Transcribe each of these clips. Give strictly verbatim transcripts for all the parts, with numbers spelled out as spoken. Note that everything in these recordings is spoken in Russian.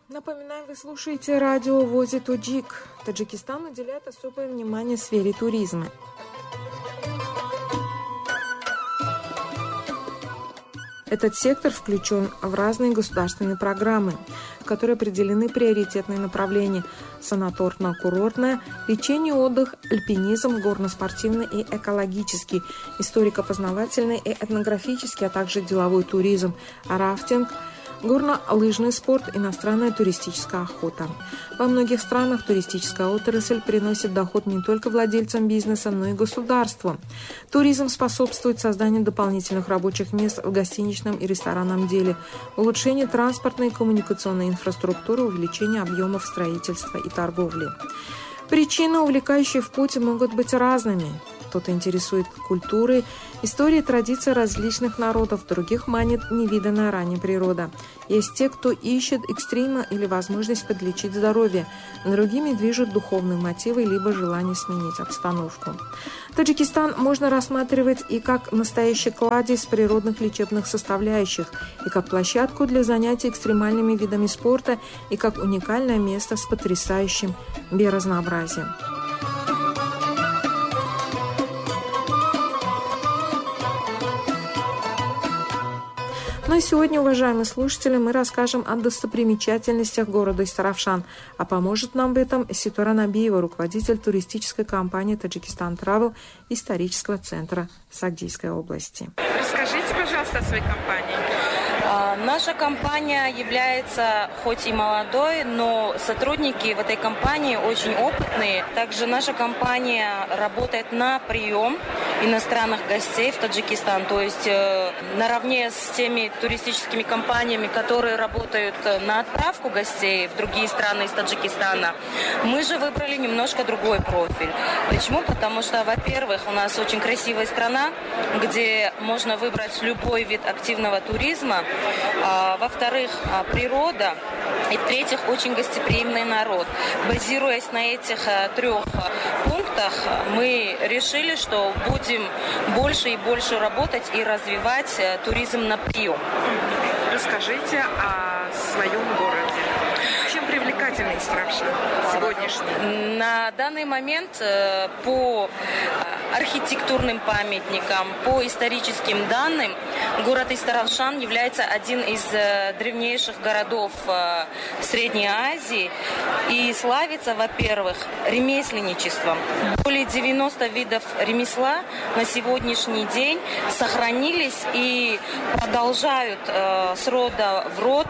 Напоминаю, вы слушаете радио ВОЗ Таджик. Таджикистан уделяет особое внимание сфере туризма. Этот сектор включен в разные государственные программы, в которые определены приоритетные направления: санаторно-курортное, лечение, отдых, альпинизм, горно-спортивный и экологический, историко-познавательный и этнографический, а также деловой туризм, рафтинг, горно-лыжный спорт, иностранная туристическая охота. Во многих странах туристическая отрасль приносит доход не только владельцам бизнеса, но и государству. Туризм способствует созданию дополнительных рабочих мест в гостиничном и ресторанном деле, улучшению транспортной и коммуникационной инфраструктуры, увеличению объемов строительства и торговли. Причины, увлекающие в путь, могут быть разными. Кто-то интересует культурой, историей, традицией различных народов, других манит невиданная ранее природа. Есть те, кто ищет экстрима или возможность подлечить здоровье, другими движут духовные мотивы либо желание сменить обстановку. Таджикистан можно рассматривать и как настоящий кладезь природных лечебных составляющих, и как площадку для занятий экстремальными видами спорта, и как уникальное место с потрясающим биоразнообразием. Ну и сегодня, уважаемые слушатели, мы расскажем о достопримечательностях города Истаравшан, а поможет нам в этом Ситора Набиева, руководитель туристической компании «Таджикистан Travel» исторического центра Сагдийской области. Расскажите, пожалуйста, о своей компании. Наша компания является хоть и молодой, но сотрудники в этой компании очень опытные. Также наша компания работает на прием иностранных гостей в Таджикистан, то есть э, наравне с теми туристическими компаниями, которые работают на отправку гостей в другие страны из Таджикистана. Мы же выбрали немножко другой профиль. Почему? Потому что, во-первых, у нас очень красивая страна, где можно выбрать любой вид активного туризма. А, во-вторых, природа. И в-третьих, очень гостеприимный народ. Базируясь на этих трех пунктах, мы решили, что будем больше и больше работать и развивать туризм на прием. Расскажите о своем городе. Чем привлекательный Истаравшан сегодняшний? На данный момент по архитектурным памятникам, по историческим данным, город Истаравшан является один из древнейших городов Средней Азии и славится, во-первых, ремесленничеством. Более девяноста видов ремесла на сегодняшний день сохранились и продолжают э, с рода в род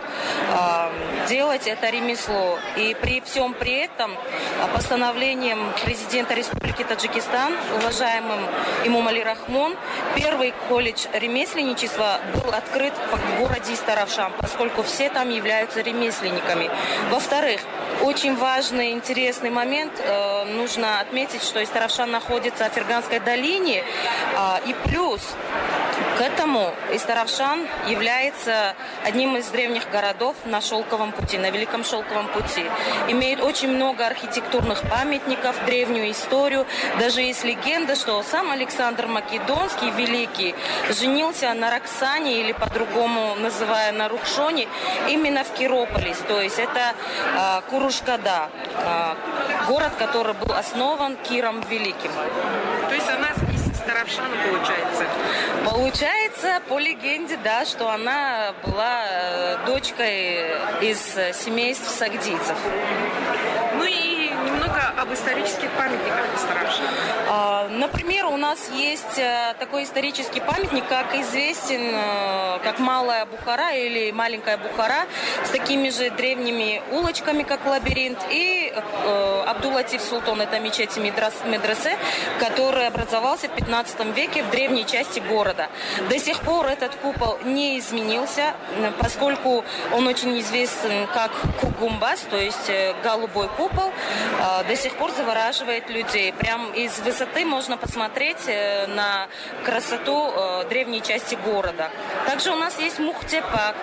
э, делать это ремесло. И при всем при этом постановлением президента Республики Таджикистан, уважаемым Имомали Рахмон, первый колледж ремесленничества был открыт в городе Истаравшан, поскольку все там являются ремесленниками. Во-вторых, очень важный, интересный момент. Э, нужно отметить, что Истаравшан находится в Ферганской долине. Э, и плюс к этому Истаравшан является одним из древних городов на Шелковом пути, на Великом Шелковом пути. Имеет очень много архитектурных памятников, древнюю историю. Даже есть легенда, что сам Александр Македонский, Великий, женился на Роксане, или по-другому называя на Рухшоне, именно в Кирополис. То есть это э, Курушкада, э, город, который был основан Киром Великим. То есть она из Истаравшана получается? Получается, по легенде, да, что она была э, дочкой из семейств сагдийцев. Ну и немного об исторических памятниках Истаравшана. А, например, у нас есть а, такой исторический памятник, как известен, а, как Малая Бухара или Маленькая Бухара, с такими же древними улочками, как лабиринт, и а, Абдул-Латиф Султан, это мечеть медресе, который образовался в пятнадцатом веке в древней части города. До сих пор этот купол не изменился, поскольку он очень известен как Кугумбас, то есть голубой купол, а, до сих пор завораживает людей. Прям из высоты можно посмотреть на красоту э, древней части города. Также у нас есть Мухтепак.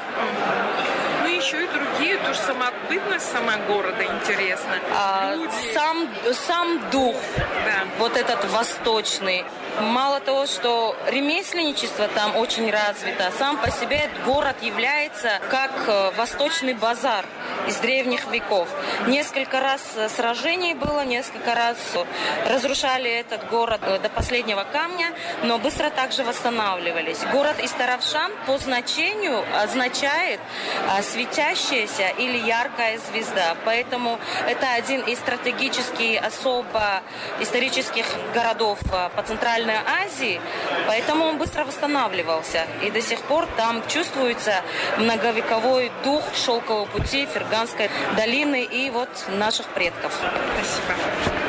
Ну и еще и другие, тоже самобытность сама города интересна. А, сам, сам дух, да. Вот этот восточный. Мало того, что ремесленничество там очень развито, сам по себе город является как восточный базар. из древних веков. Несколько раз сражений было, несколько раз разрушали этот город до последнего камня, но быстро также восстанавливались. Город Истаравшан по значению означает светящаяся или яркая звезда. Поэтому это один из стратегически особо исторических городов по Центральной Азии. Поэтому он быстро восстанавливался. И до сих пор там чувствуется многовековой дух шелкового пути, Ферганской долины и вот наших предков. Спасибо.